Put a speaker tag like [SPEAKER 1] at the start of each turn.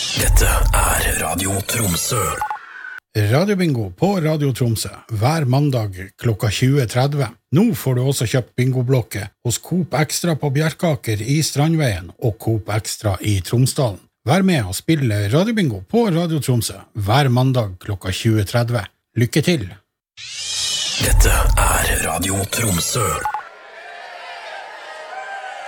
[SPEAKER 1] Dette Radio Tromsø.
[SPEAKER 2] Radiobingo på Radio Tromsø hver mandag klokka 20.30. Nå får du også kjøpt bingoblokke hos Coop Extra på Bjerkaker i Strandveien og Coop Extra i Tromsdalen. Vær med og spille Radiobingo på Radio Tromsø hver mandag klokka 20.30. Lykke til!
[SPEAKER 1] Dette Radio Tromsø.